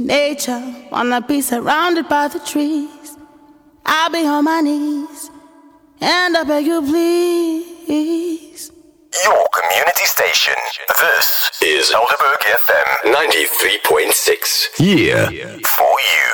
nature, wanna be surrounded by the trees. I'll be on my knees, and I beg you please. Your community station. This is Helderberg FM 93.6. Yeah. For you.